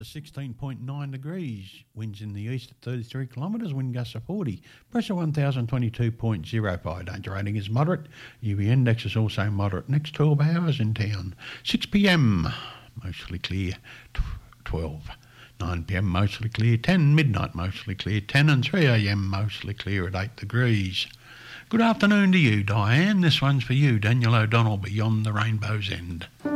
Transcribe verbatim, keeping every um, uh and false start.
sixteen point nine degrees, winds in the east at thirty-three kilometres, wind gusts of forty, pressure one thousand twenty-two point zero five, danger rating is moderate, U V index is also moderate. Next twelve hours in town, six p m mostly clear, twelve, nine p m mostly clear, ten, midnight mostly clear, ten and three a m mostly clear at eight degrees. Good afternoon to you, Diane. This one's for you, Daniel O'Donnell, Beyond the Rainbow's End.